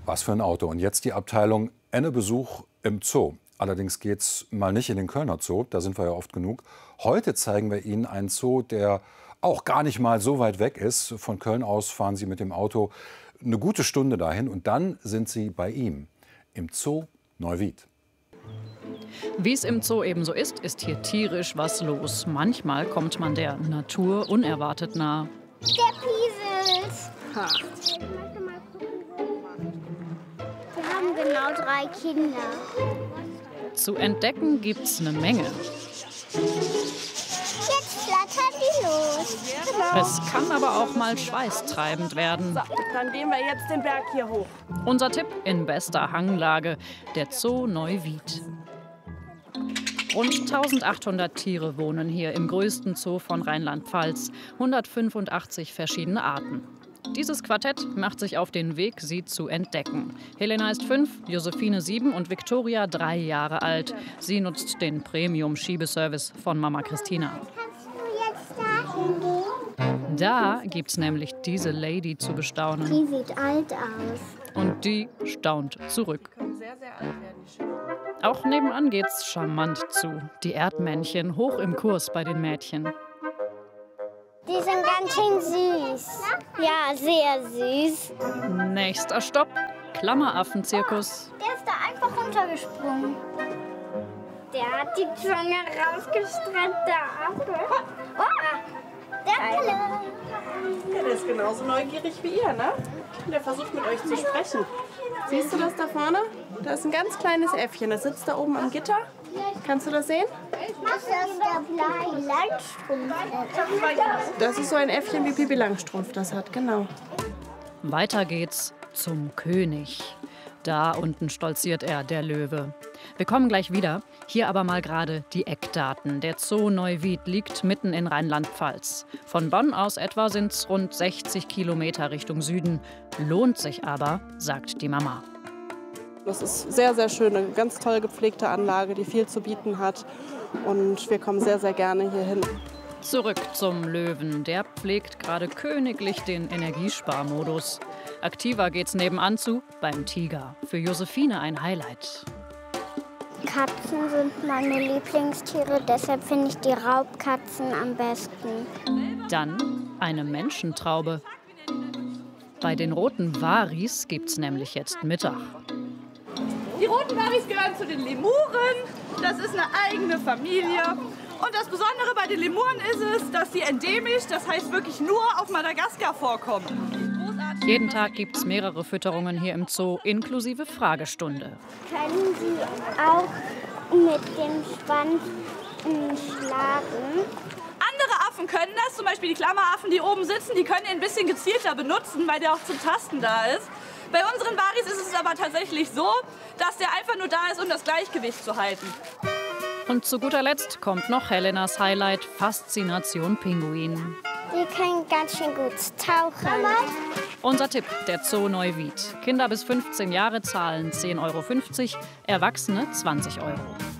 Was für ein Auto. Und jetzt die Abteilung Enne-Besuch im Zoo. Allerdings geht es mal nicht in den Kölner Zoo, da sind wir ja oft genug. Heute zeigen wir Ihnen einen Zoo, der auch gar nicht mal so weit weg ist. Von Köln aus fahren Sie mit dem Auto eine gute Stunde dahin und dann sind Sie bei ihm im Zoo Neuwied. Wie es im Zoo eben so ist hier tierisch was los. Manchmal kommt man der Natur unerwartet nah. Der Piesels. Ha. Wir haben genau 3 Kinder. Zu entdecken gibt's eine Menge. Jetzt flattern die los. Genau. Es kann aber auch mal schweißtreibend werden. So, dann gehen wir jetzt den Berg hier hoch. Unser Tipp in bester Hanglage, der Zoo Neuwied. Rund 1800 Tiere wohnen hier im größten Zoo von Rheinland-Pfalz. 185 verschiedene Arten. Dieses Quartett macht sich auf den Weg, sie zu entdecken. Helena ist 5, Josephine 7 und Viktoria 3 Jahre alt. Sie nutzt den Premium-Schiebeservice von Mama Christina. Kannst du jetzt da hingehen? Da gibt's nämlich diese Lady zu bestaunen. Die sieht alt aus. Und die staunt zurück. Sehr, sehr alt werden die schon. Auch nebenan geht's charmant zu. Die Erdmännchen hoch im Kurs bei den Mädchen. Die sind ganz schön süß. Ja, sehr süß. Nächster Stopp, Klammeraffenzirkus. Der ist da einfach runtergesprungen. Der hat die Zunge rausgestreckt, der Affe. Oh, der Kalle. Ja, der ist genauso neugierig wie ihr, ne? Und der versucht mit euch zu sprechen. Siehst du das da vorne? Da ist ein ganz kleines Äffchen. Das sitzt da oben am Gitter. Kannst du das sehen? Das ist der Pippi Langstrumpf. Das ist so ein Äffchen, wie Pippi Langstrumpf das hat, genau. Weiter geht's zum König. Da unten stolziert er, der Löwe. Wir kommen gleich wieder. Hier aber mal gerade die Eckdaten. Der Zoo Neuwied liegt mitten in Rheinland-Pfalz. Von Bonn aus etwa sind es rund 60 Kilometer Richtung Süden. Lohnt sich aber, sagt die Mama. Das ist sehr, sehr schön, eine ganz toll gepflegte Anlage, die viel zu bieten hat. Und wir kommen sehr, sehr gerne hier hin. Zurück zum Löwen. Der pflegt gerade königlich den Energiesparmodus. Aktiver geht's nebenan zu beim Tiger. Für Josephine ein Highlight. Katzen sind meine Lieblingstiere, deshalb finde ich die Raubkatzen am besten. Dann eine Menschentraube. Bei den roten Waris gibt's nämlich jetzt Mittag. Die roten Waris gehören zu den Lemuren. Das ist eine eigene Familie. Und das Besondere bei den Lemuren ist es, dass sie endemisch, das heißt wirklich nur auf Madagaskar vorkommen. Großartig. Jeden Tag gibt's mehrere Fütterungen hier im Zoo, inklusive Fragestunde. Können sie auch mit dem Schwanz schlagen? Andere Affen können das, zum Beispiel die Klammeraffen, die oben sitzen, die können ihn ein bisschen gezielter benutzen, weil der auch zum Tasten da ist. Bei unseren Waris ist es aber tatsächlich so, dass der einfach nur da ist, um das Gleichgewicht zu halten. Und zu guter Letzt kommt noch Helenas Highlight, Faszination Pinguin. Die können ganz schön gut tauchen. Unser Tipp, der Zoo Neuwied. Kinder bis 15 Jahre zahlen 10,50 €, Erwachsene 20 €.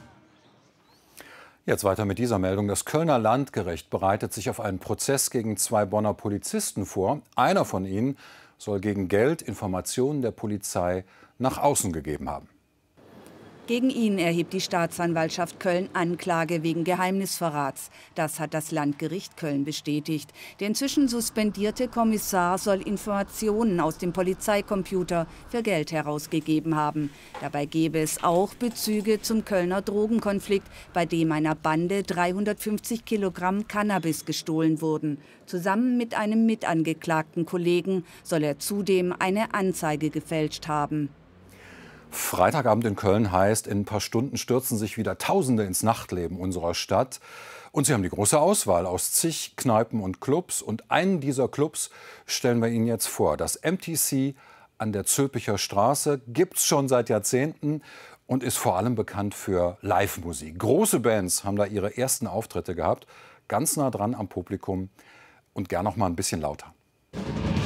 Jetzt weiter mit dieser Meldung. Das Kölner Landgericht bereitet sich auf einen Prozess gegen 2 Bonner Polizisten vor. Einer von ihnen soll gegen Geld Informationen der Polizei nach außen gegeben haben. Gegen ihn erhebt die Staatsanwaltschaft Köln Anklage wegen Geheimnisverrats. Das hat das Landgericht Köln bestätigt. Der inzwischen suspendierte Kommissar soll Informationen aus dem Polizeicomputer für Geld herausgegeben haben. Dabei gäbe es auch Bezüge zum Kölner Drogenkonflikt, bei dem einer Bande 350 Kilogramm Cannabis gestohlen wurden. Zusammen mit einem mitangeklagten Kollegen soll er zudem eine Anzeige gefälscht haben. Freitagabend in Köln heißt, in ein paar Stunden stürzen sich wieder Tausende ins Nachtleben unserer Stadt. Und sie haben die große Auswahl aus zig Kneipen und Clubs. Und einen dieser Clubs stellen wir Ihnen jetzt vor. Das MTC an der Zülpicher Straße gibt es schon seit Jahrzehnten und ist vor allem bekannt für Live-Musik. Große Bands haben da ihre ersten Auftritte gehabt, ganz nah dran am Publikum und gern noch mal ein bisschen lauter.